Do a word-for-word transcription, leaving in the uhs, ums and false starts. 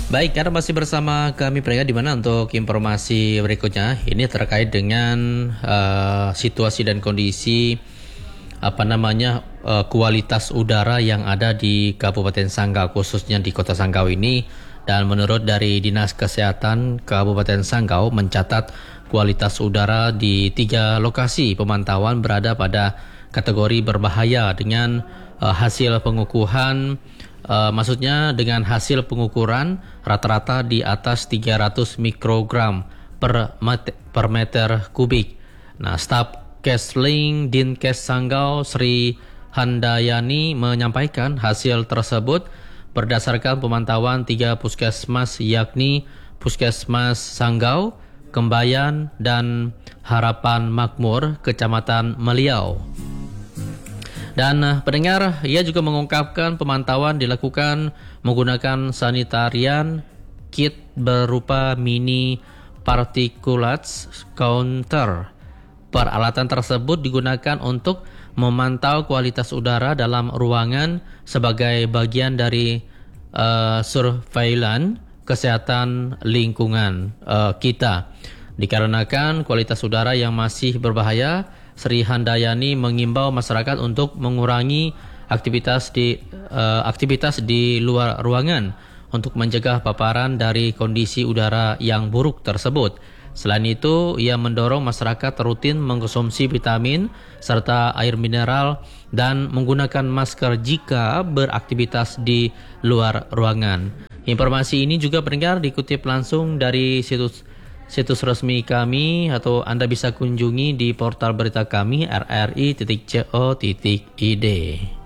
Baik, karena masih bersama kami pendengar di mana untuk informasi berikutnya ini terkait dengan uh, situasi dan kondisi apa namanya uh, kualitas udara yang ada di Kabupaten Sanggau, khususnya di Kota Sanggau ini. Dan menurut dari Dinas Kesehatan Kabupaten Sanggau mencatat kualitas udara di tiga lokasi pemantauan berada pada kategori berbahaya dengan uh, hasil pengukuhan Uh, maksudnya dengan hasil pengukuran rata-rata di atas tiga ratus mikrogram per, mat- per meter kubik. Nah, staf Kesling Dinkes Sanggau Sri Handayani menyampaikan hasil tersebut berdasarkan pemantauan tiga puskesmas yakni Puskesmas Sanggau, Kembayan, dan Harapan Makmur, Kecamatan Meliau. Dan uh, pendengar, ia juga mengungkapkan pemantauan dilakukan menggunakan sanitarian kit berupa mini particulates counter. Peralatan tersebut digunakan untuk memantau kualitas udara dalam ruangan sebagai bagian dari uh, surveillance kesehatan lingkungan uh, kita. Dikarenakan kualitas udara yang masih berbahaya, Sri Handayani mengimbau masyarakat untuk mengurangi aktivitas di uh, aktivitas di luar ruangan untuk mencegah paparan dari kondisi udara yang buruk tersebut. Selain itu, ia mendorong masyarakat rutin mengkonsumsi vitamin serta air mineral dan menggunakan masker jika beraktivitas di luar ruangan. Informasi ini juga pendengar dikutip langsung dari situs Situs resmi kami atau Anda bisa kunjungi di portal berita kami r r i titik co titik i d.